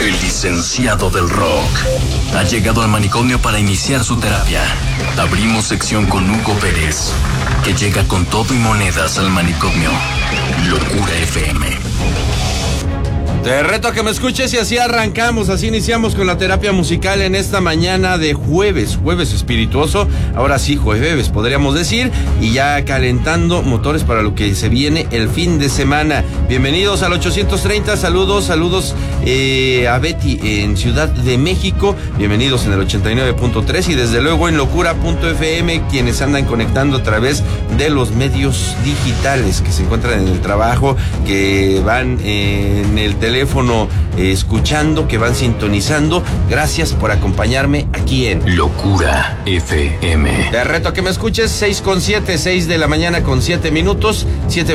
El licenciado del rock ha llegado al manicomio para iniciar su terapia. Abrimos sección con Hugo Pérez, que llega con todo y monedas al manicomio. Locura FM. Te reto a que me escuches y así arrancamos, así iniciamos con la terapia musical en esta mañana de jueves espirituoso, ahora sí jueves podríamos decir, y ya calentando motores para lo que se viene el fin de semana. Bienvenidos al 830, saludos a Betty en Ciudad de México, bienvenidos en el 89.3 y desde luego en locura.fm, quienes andan conectando a través de los medios digitales, que se encuentran en el trabajo, que van en el teléfono escuchando, que van sintonizando. Gracias por acompañarme aquí en Locura FM. Te reto a que me escuches, 6:07, 6 de la mañana con 7 minutos,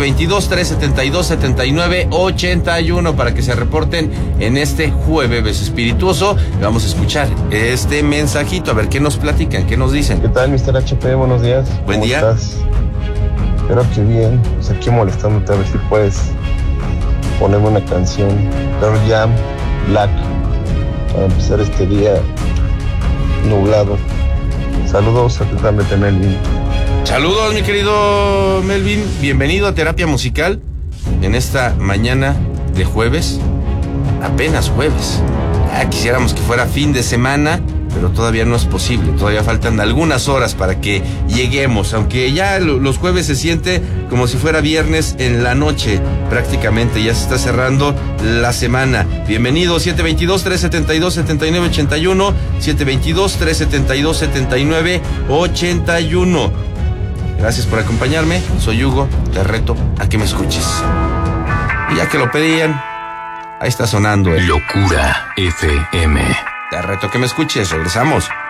722-372-7981 para que se reporten en este jueves espirituoso. Vamos a escuchar este mensajito, a ver qué nos platican, qué nos dicen. ¿Qué tal, Mr. HP? Buenos días. Buen día. ¿Cómo estás? Espero que bien. Pues aquí molestándote a ver si puedes ponerme una canción, Pearl Jam, Black, para empezar este día nublado. Saludos, atentamente, Melvin. Saludos, mi querido Melvin. Bienvenido a Terapia Musical en esta mañana de jueves. Apenas jueves. Ya quisiéramos que fuera fin de semana, pero todavía no es posible. Todavía faltan algunas horas para que lleguemos, aunque ya los jueves se siente como si fuera viernes en la noche, prácticamente ya se está cerrando la semana. Bienvenido, 722-372-7981, 722-372-7981. Gracias por acompañarme, soy Hugo, te reto a que me escuches. Y ya que lo pedían, ahí está sonando Locura FM. Te reto a que me escuches, regresamos.